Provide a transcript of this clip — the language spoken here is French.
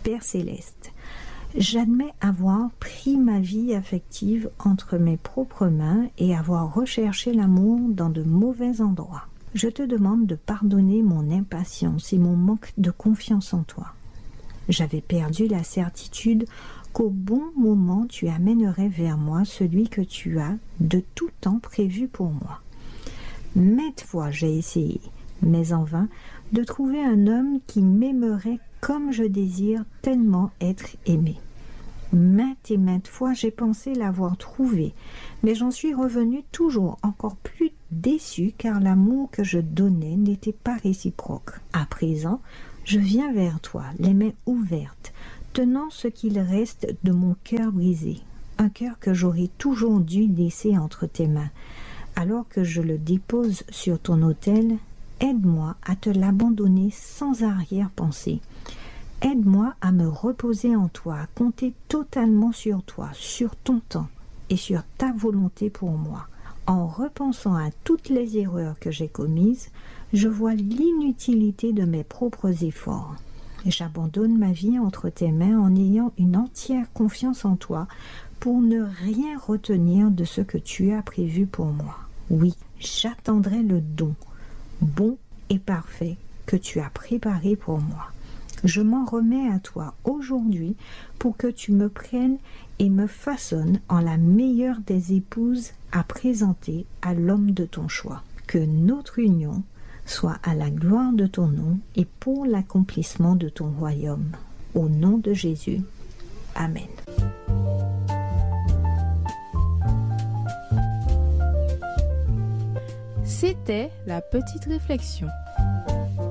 Père céleste, j'admets avoir pris ma vie affective entre mes propres mains et avoir recherché l'amour dans de mauvais endroits. Je te demande de pardonner mon impatience et mon manque de confiance en toi. J'avais perdu la certitude qu'au bon moment tu amènerais vers moi celui que tu as de tout temps prévu pour moi. Maintes fois j'ai essayé, mais en vain, de trouver un homme qui m'aimerait comme je désire tellement être aimé. Maintes et maintes fois j'ai pensé l'avoir trouvé, mais j'en suis revenue toujours encore plus déçue car l'amour que je donnais n'était pas réciproque. À présent, je viens vers toi, les mains ouvertes, tenant ce qu'il reste de mon cœur brisé, un cœur que j'aurais toujours dû laisser entre tes mains. Alors que je le dépose sur ton autel, aide-moi à te l'abandonner sans arrière-pensée. Aide-moi à me reposer en toi, à compter totalement sur toi, sur ton temps et sur ta volonté pour moi. En repensant à toutes les erreurs que j'ai commises, je vois l'inutilité de mes propres efforts. J'abandonne ma vie entre tes mains en ayant une entière confiance en toi pour ne rien retenir de ce que tu as prévu pour moi. Oui, j'attendrai le don, bon et parfait, que tu as préparé pour moi. Je m'en remets à toi aujourd'hui pour que tu me prennes et me façonnes en la meilleure des épouses à présenter à l'homme de ton choix. Que notre union soit à la gloire de ton nom et pour l'accomplissement de ton royaume. Au nom de Jésus. Amen. C'était la petite réflexion.